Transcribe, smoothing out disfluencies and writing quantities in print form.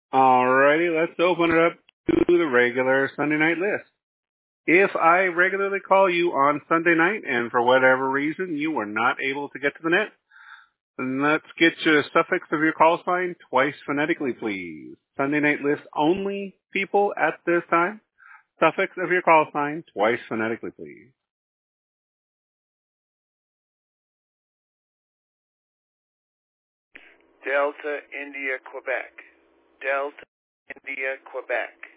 Alrighty, let's open it up to the regular Sunday night list. If I regularly call you on Sunday night and for whatever reason you were not able to get to the net, then let's get you a suffix of your call sign twice phonetically, please. Sunday night list only people at this time. Suffix of your call sign twice phonetically, please. Delta, India, Quebec. Delta, India, Quebec.